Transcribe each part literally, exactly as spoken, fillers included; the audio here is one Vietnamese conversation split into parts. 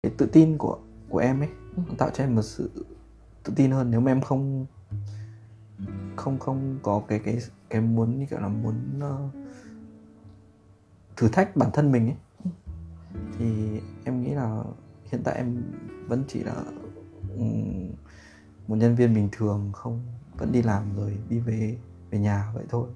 Cái tự tin của của em ấy, nó tạo cho em một sự tự tin hơn. Nếu mà em không không không có cái cái cái muốn như kiểu là muốn uh, thử thách bản thân mình ấy, thì em nghĩ là hiện tại em vẫn chỉ là um, một nhân viên bình thường, không vẫn đi làm rồi đi về về nhà vậy thôi.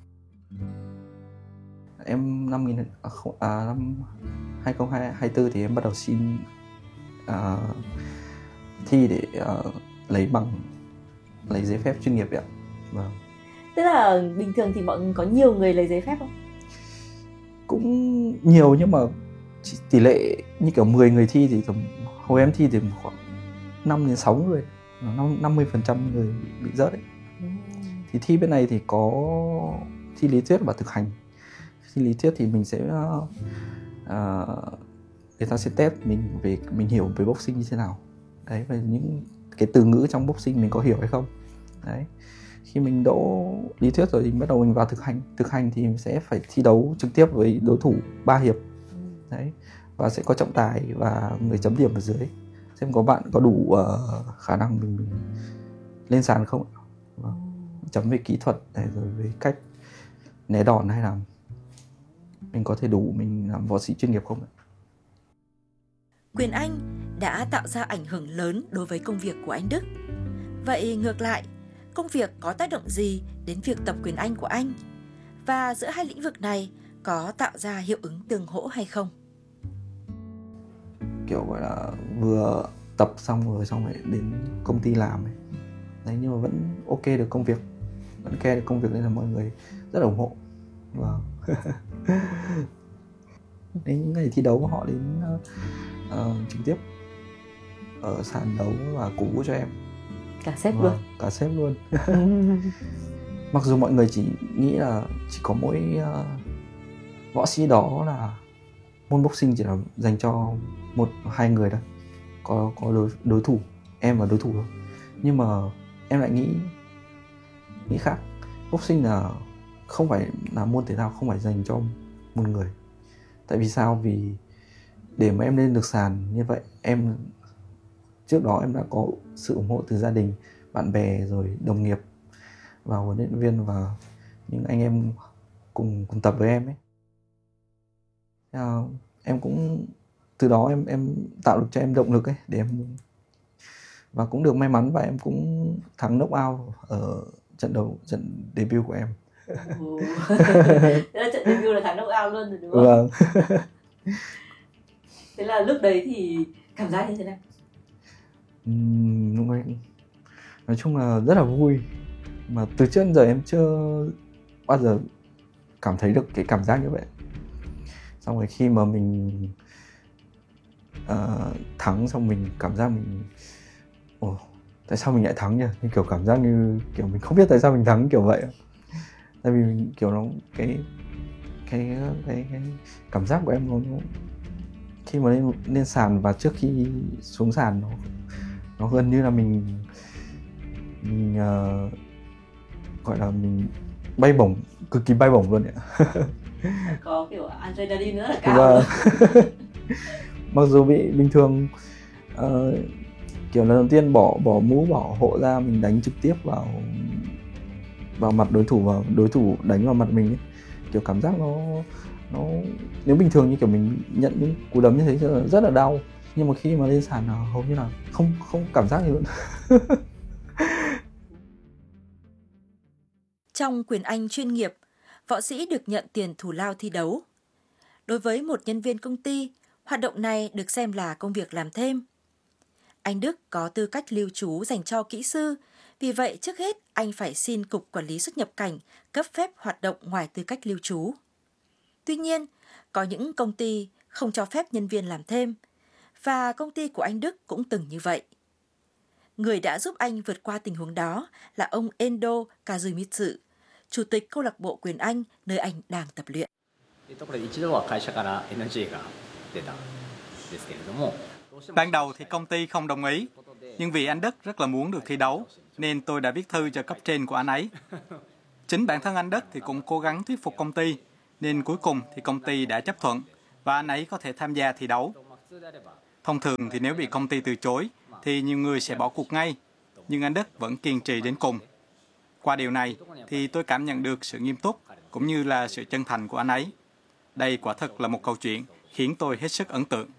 Em năm nghìn à, không, à, năm hai không hai tư thì em bắt đầu xin uh, thi để uh, lấy bằng lấy giấy phép chuyên nghiệp ạ. Vâng. Tức là bình thường thì bọn có nhiều người lấy giấy phép không? Cũng nhiều nhưng mà tỷ lệ như kiểu mười người thi thì tầm hồi em thi thì khoảng năm đến sáu người, năm mươi phần trăm người bị rớt đấy. Ừ. Thì thi bên này thì có thi lý thuyết và thực hành. Thi lý thuyết thì mình sẽ uh, người ta sẽ test mình về mình hiểu về boxing như thế nào đấy, và những cái từ ngữ trong boxing mình có hiểu hay không đấy. Khi mình đỗ lý thuyết rồi thì bắt đầu mình vào thực hành. Thực hành thì mình sẽ phải thi đấu trực tiếp với đối thủ ba hiệp đấy, và sẽ có trọng tài và người chấm điểm ở dưới xem có bạn có đủ uh, khả năng mình, mình lên sàn không, vâng. Chấm về kỹ thuật này, rồi về cách né đòn hay là mình có thể đủ mình làm võ sĩ chuyên nghiệp không. Quyền Anh đã tạo ra ảnh hưởng lớn đối với công việc của anh Đức. Vậy ngược lại, công việc có tác động gì đến việc tập quyền Anh của anh? Và giữa hai lĩnh vực này có tạo ra hiệu ứng tương hỗ hay không? Kiểu gọi là vừa tập xong rồi xong rồi đến công ty làm ấy. Đấy, nhưng mà vẫn ok được công việc, vẫn care được công việc nên là mọi người rất là ủng hộ. Vâng. Đến những ngày thi đấu họ đến uh, uh, trực tiếp ở sàn đấu và cổ vũ cho em. Cả sếp vâng, luôn. Cả sếp luôn. Mặc dù mọi người chỉ nghĩ là chỉ có mỗi uh, võ sĩ đó là môn boxing chỉ là dành cho một hai người thôi, có có đối đối thủ, em và đối thủ thôi. Nhưng mà em lại nghĩ nghĩ khác. Boxing là không phải là môn thể thao, không phải dành cho một người. Tại vì sao? Vì để mà em lên được sàn như vậy, em trước đó em đã có sự ủng hộ từ gia đình, bạn bè, rồi đồng nghiệp và huấn luyện viên và những anh em cùng cùng tập với em ấy. À, em cũng từ đó em em tạo được cho em động lực ấy để em, và cũng được may mắn và em cũng thắng knockout ở trận đầu trận debut của em. Thế là trận debut là thắng knockout luôn rồi đúng không? Vâng. Thế là lúc đấy thì cảm giác như thế nào? Uhm, nói chung là rất là vui, mà từ trước đến giờ em chưa bao giờ cảm thấy được cái cảm giác như vậy. Xong rồi khi mà mình uh, thắng xong mình cảm giác mình ồ, oh, tại sao mình lại thắng nhỉ? Như kiểu cảm giác như kiểu mình không biết tại sao mình thắng kiểu vậy. Tại vì mình, kiểu nó cái cái cái cái cảm giác của em nó, nó khi mà lên lên sàn và trước khi xuống sàn nó nó gần như là mình mình uh, gọi là mình bay bổng, cực kỳ bay bổng luôn ạ. Có kiểu adrenaline rất là cao. Vâng. Mặc dù bị bình thường uh, kiểu lần đầu tiên bỏ bỏ mũ bỏ hộ ra, mình đánh trực tiếp vào vào mặt đối thủ và đối thủ đánh vào mặt mình ấy. Kiểu cảm giác nó nó nếu bình thường như kiểu mình nhận những cú đấm như thế rất là, rất là đau, nhưng mà khi mà lên sàn là hầu như là không không cảm giác gì luôn. Trong quyền Anh chuyên nghiệp, võ sĩ được nhận tiền thù lao thi đấu. Đối với một nhân viên công ty, hoạt động này được xem là công việc làm thêm. Anh Đức có tư cách lưu trú dành cho kỹ sư, vì vậy trước hết anh phải xin Cục Quản lý xuất nhập cảnh cấp phép hoạt động ngoài tư cách lưu trú. Tuy nhiên, có những công ty không cho phép nhân viên làm thêm, và công ty của anh Đức cũng từng như vậy. Người đã giúp anh vượt qua tình huống đó là ông Endo Kazumitsu, chủ tịch câu lạc bộ quyền Anh nơi anh đang tập luyện. Ban đầu thì công ty không đồng ý, nhưng vì anh Đức rất là muốn được thi đấu, nên tôi đã viết thư cho cấp trên của anh ấy. Chính bản thân anh Đức thì cũng cố gắng thuyết phục công ty, nên cuối cùng thì công ty đã chấp thuận, và anh ấy có thể tham gia thi đấu. Thông thường thì nếu bị công ty từ chối, thì nhiều người sẽ bỏ cuộc ngay, nhưng anh Đức vẫn kiên trì đến cùng. Qua điều này, thì tôi cảm nhận được sự nghiêm túc, cũng như là sự chân thành của anh ấy. Đây quả thực là một câu chuyện khiến tôi hết sức ấn tượng.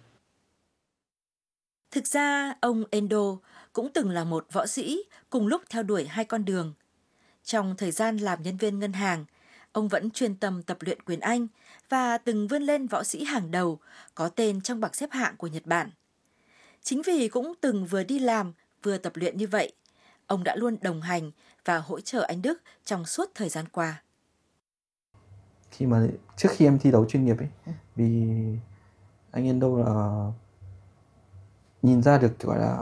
Thực ra, ông Endo cũng từng là một võ sĩ cùng lúc theo đuổi hai con đường. Trong thời gian làm nhân viên ngân hàng, ông vẫn chuyên tâm tập luyện quyền Anh và từng vươn lên võ sĩ hàng đầu có tên trong bảng xếp hạng của Nhật Bản. Chính vì cũng từng vừa đi làm vừa tập luyện như vậy, ông đã luôn đồng hành và hỗ trợ anh Đức trong suốt thời gian qua. Khi mà trước khi em thi đấu chuyên nghiệp ấy, vì anh Endo là nhìn ra được gọi là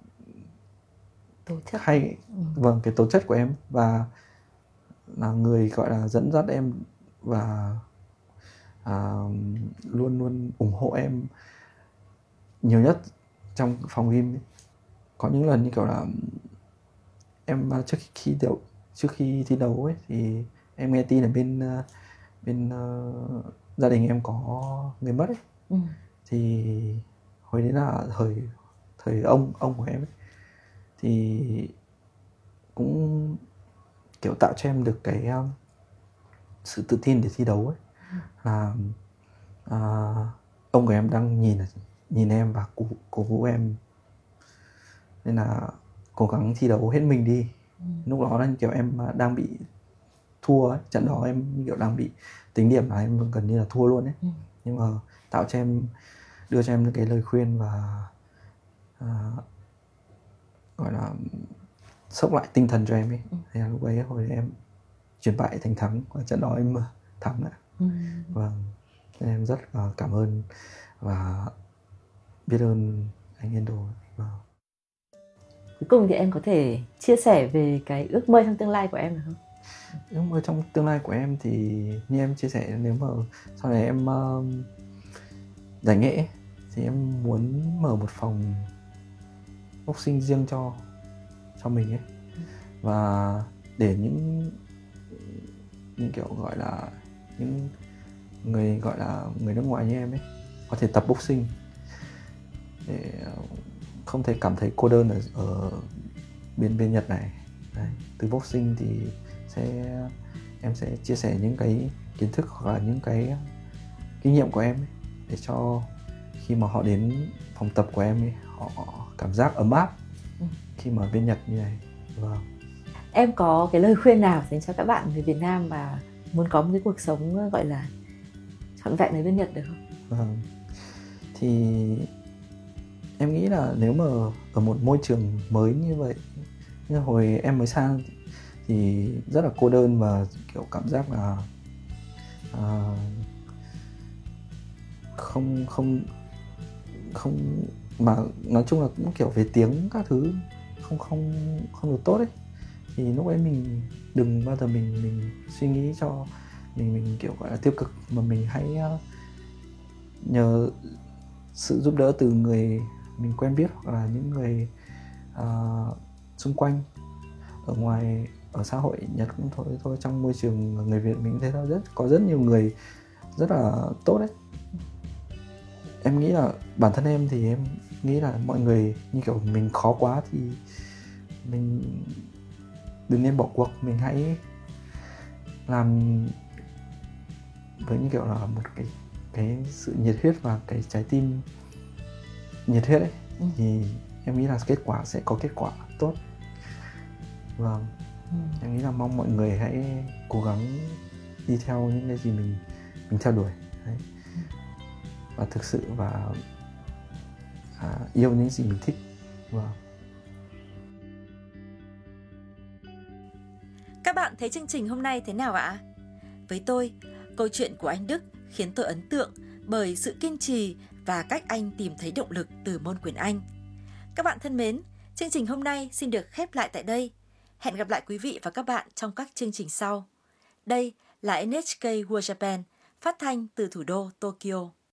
Tố chất. hay, Ừ. vâng, cái tố chất của em, và là người gọi là dẫn dắt em và à, luôn luôn ủng hộ em nhiều nhất trong phòng gym ấy. Có những lần như kiểu là em trước khi thi đấu trước khi thi đấu ấy thì em nghe tin là bên bên uh, gia đình em có người mất ấy. Ừ. Thì hồi đấy là thời thời ông ông của em ấy, thì cũng kiểu tạo cho em được cái um, sự tự tin để thi đấu ấy. Là uh, ông của em đang nhìn nhìn em và cổ cổ vũ em, nên là cố gắng thi đấu hết mình đi. Ừ. Lúc đó là kiểu em đang bị thua ấy. Trận đó em kiểu đang bị tính điểm là em gần như là thua luôn ấy. Ừ. Nhưng mà tạo cho em, đưa cho em những cái lời khuyên và uh, gọi là sốc lại tinh thần cho em ấy. Ừ. Thế là lúc ấy hồi em chuyển bại thành thắng, và trận đó em thắng ạ. Ừ. Vâng, nên em rất uh, cảm ơn và biết ơn anh Endo. Vâng. Cuối cùng thì em có thể chia sẻ về cái ước mơ trong tương lai của em được không? Ước mơ trong tương lai của em thì như em chia sẻ, nếu mà sau này em uh, giải nghệ thì em muốn mở một phòng boxing riêng cho cho mình ấy. Và để những những kiểu gọi là những người gọi là người nước ngoài như em ấy có thể tập boxing để không thể cảm thấy cô đơn ở, ở bên bên Nhật này. Đấy, từ boxing thì sẽ em sẽ chia sẻ những cái kiến thức hoặc là những cái kinh nghiệm của em ấy, để cho khi mà họ đến phòng tập của em ấy, họ cảm giác ấm áp khi mà ở bên Nhật như này. Vâng. Em có cái lời khuyên nào dành cho các bạn người Việt Nam và muốn có một cái cuộc sống gọi là trọn vẹn ở bên Nhật được không? Vâng. Thì em nghĩ là nếu mà ở một môi trường mới như vậy, như hồi em mới sang thì rất là cô đơn và kiểu cảm giác là uh, không không không mà nói chung là cũng kiểu về tiếng các thứ không không không được tốt ấy. Thì lúc ấy mình đừng bao giờ mình mình suy nghĩ cho mình mình kiểu gọi là tiêu cực, mà mình hãy uh, nhờ sự giúp đỡ từ người mình quen biết hoặc là những người uh, xung quanh ở ngoài, ở xã hội Nhật cũng thôi thôi trong môi trường người Việt mình thấy là rất có rất nhiều người rất là tốt đấy. Em nghĩ là bản thân em thì em nghĩ là mọi người như kiểu mình khó quá thì mình đừng nên bỏ cuộc, mình hãy làm với như kiểu là một cái cái sự nhiệt huyết và cái trái tim nhiệt huyết ấy. Ừ. Thì em nghĩ là kết quả sẽ có kết quả tốt. Vâng. Ừ. Em nghĩ là mong mọi người hãy cố gắng đi theo những cái gì mình mình theo đuổi. Đấy. Ừ. Và thực sự và à, yêu những gì mình thích. Vâng. Các bạn thấy chương trình hôm nay thế nào ạ? Với tôi, câu chuyện của anh Đức khiến tôi ấn tượng bởi sự kiên trì và cách anh tìm thấy động lực từ môn quyền Anh. Các bạn thân mến, chương trình hôm nay xin được khép lại tại đây. Hẹn gặp lại quý vị và các bạn trong các chương trình sau. Đây là en hát ca World Japan, phát thanh từ thủ đô Tokyo.